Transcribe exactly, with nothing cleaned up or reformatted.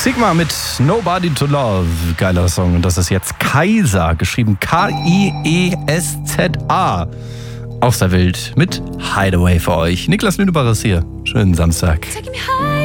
Sigma mit Nobody to Love. Geiler Song. Und das ist jetzt Kaiser, geschrieben K I E S Z A. Aus der Welt mit Hideaway für euch. Niklas Lünebacher ist hier. Schönen Samstag.